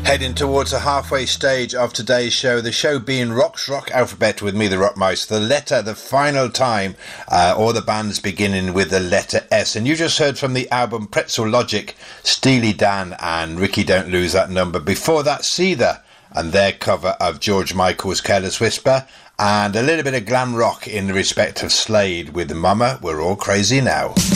Heading towards the halfway stage of today's show, the show being Rock's Rock Alphabet with me, the Rockmeister. The letter, the final time, all the bands beginning with the letter S. And you just heard from the album Pretzel Logic, Steely Dan and Ricky Don't Lose That Number. Before that, Seether and their cover of George Michael's Careless Whisper, and a little bit of glam rock in respect of Slade with Mama, We're All Crazy Now.